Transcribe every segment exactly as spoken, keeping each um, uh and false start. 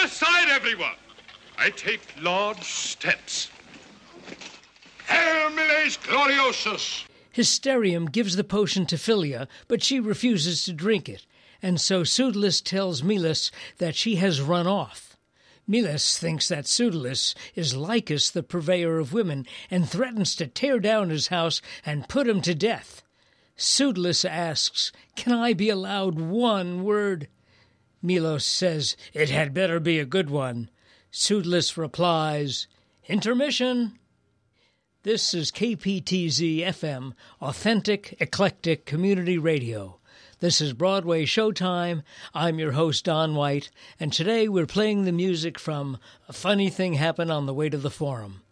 aside, everyone. I take large steps. Hail Miles Gloriosus! Hysterium gives the potion to Philia, but she refuses to drink it, and so Pseudolus tells Melas that she has run off. Melas thinks that Pseudolus is Lycus, the purveyor of women, and threatens to tear down his house and put him to death. Pseudolus asks, "Can I be allowed one word?" Melas says, "It had better be a good one." Pseudolus replies, "Intermission." This is K P T Z F M, authentic, eclectic community radio. This is Broadway Showtime. I'm your host, Don White, and today we're playing the music from A Funny Thing Happened on the Way to the Forum.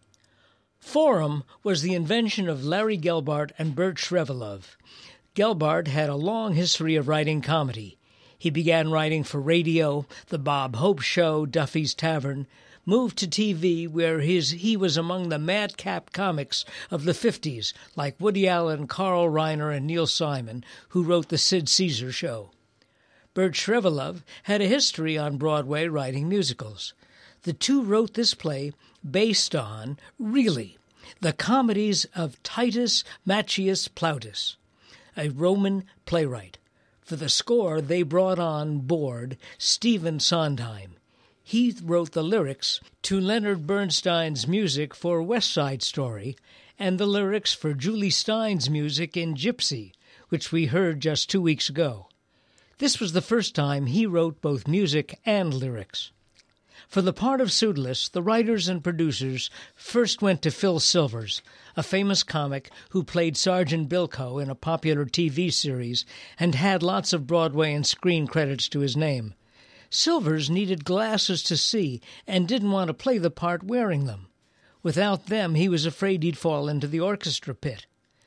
Forum was the invention of Larry Gelbart and Bert Shrevelov. Gelbart had a long history of writing comedy. He began writing for radio, The Bob Hope Show, Duffy's Tavern, moved to T V where his, he was among the madcap comics of the fifties, like Woody Allen, Carl Reiner, and Neil Simon, who wrote The Sid Caesar Show. Bert Shrevelov had a history on Broadway writing musicals. The two wrote this play based on, really, the comedies of Titus Maccius Plautus, a Roman playwright. For the score, they brought on board Stephen Sondheim. He wrote the lyrics to Leonard Bernstein's music for West Side Story and the lyrics for Julie Stein's music in Gypsy, which we heard just two weeks ago. This was the first time he wrote both music and lyrics. For the part of Pseudolus, the writers and producers first went to Phil Silvers, a famous comic who played Sergeant Bilko in a popular T V series and had lots of Broadway and screen credits to his name. Silvers needed glasses to see and didn't want to play the part wearing them. Without them, he was afraid he'd fall into the orchestra pit.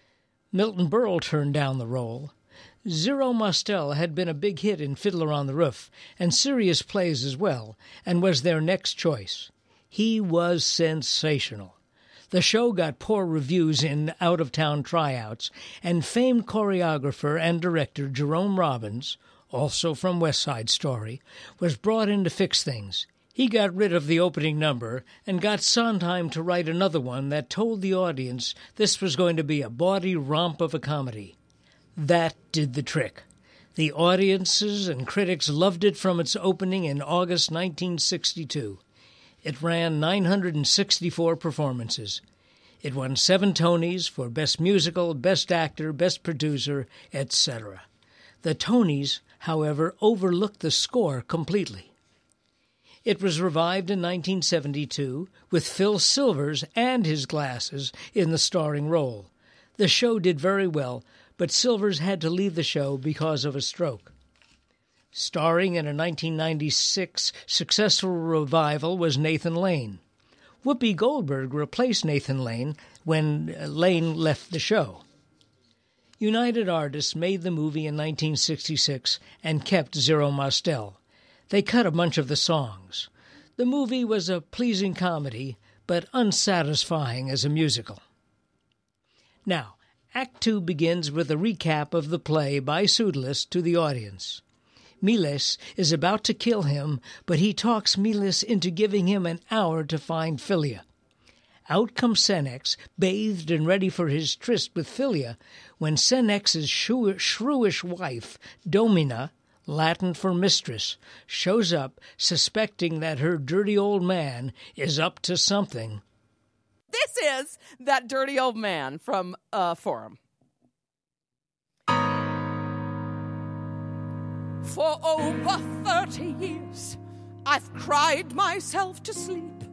Milton Berle turned down the role. Zero Mostel had been a big hit in Fiddler on the Roof, and serious plays as well, and was their next choice. He was sensational. The show got poor reviews in out-of-town tryouts, and famed choreographer and director Jerome Robbins, also from West Side Story, was brought in to fix things. He got rid of the opening number and got Sondheim to write another one that told the audience this was going to be a bawdy romp of a comedy. That did the trick. The audiences and critics loved it from its opening in August nineteen sixty-two. It ran nine hundred sixty-four performances. It won seven Tonys for Best Musical, Best Actor, Best Producer, et cetera. The Tonys, however, overlooked the score completely. It was revived in nineteen seventy-two with Phil Silvers and his glasses in the starring role. The show did very well, but Silvers had to leave the show because of a stroke. Starring in a nineteen ninety-six successful revival was Nathan Lane. Whoopi Goldberg replaced Nathan Lane when Lane left the show. United Artists made the movie in nineteen sixty-six and kept Zero Mostel. They cut a bunch of the songs. The movie was a pleasing comedy, but unsatisfying as a musical. Now, Act Two begins with a recap of the play by Pseudolus to the audience. Melas is about to kill him, but he talks Melas into giving him an hour to find Philia. Out comes Senex, bathed and ready for his tryst with Philia, when Senex's shrewish wife, Domina, Latin for mistress, shows up, suspecting that her dirty old man is up to something. This is that dirty old man from uh, Forum. For over thirty years, I've cried myself to sleep,